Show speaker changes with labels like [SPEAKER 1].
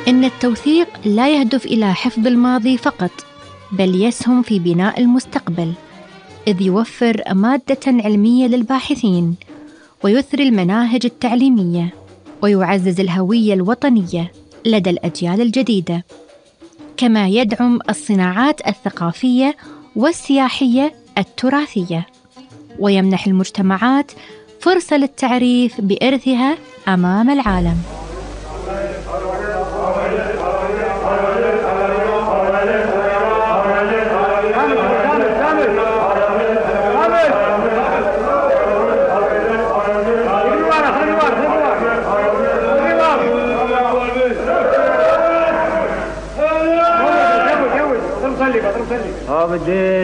[SPEAKER 1] إن التوثيق لا يهدف إلى حفظ الماضي فقط، بل يسهم في بناء المستقبل، إذ يوفر مادة علمية للباحثين، ويثري المناهج التعليمية، ويعزز الهوية الوطنية لدى الأجيال الجديدة، كما يدعم الصناعات الثقافية والسياحية التراثية، ويمنح المجتمعات فرصة للتعريف بإرثها أمام العالم.
[SPEAKER 2] بدي